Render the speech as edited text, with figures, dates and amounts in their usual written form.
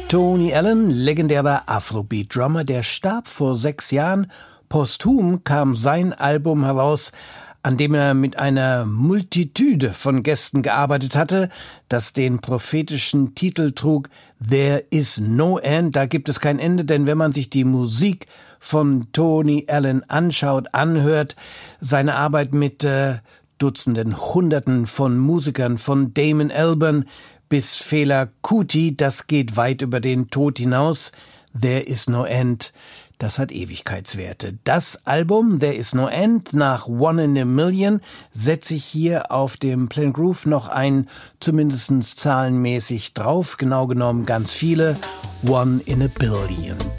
Tony Allen, legendärer Afrobeat-Drummer, der starb vor 6 Jahren. Posthum kam sein Album heraus, an dem er mit einer Multitude von Gästen gearbeitet hatte, das den prophetischen Titel trug There is no end, da gibt es kein Ende, denn wenn man sich die Musik von Tony Allen anschaut, anhört, seine Arbeit mit Dutzenden, Hunderten von Musikern, von Damon Albarn bis Fela Kuti, das geht weit über den Tod hinaus. There is no end, das hat Ewigkeitswerte. Das Album There is no end nach One in a Million setze ich hier auf dem Planet Groove noch ein, zumindest zahlenmäßig drauf, genau genommen ganz viele, One in a Billion.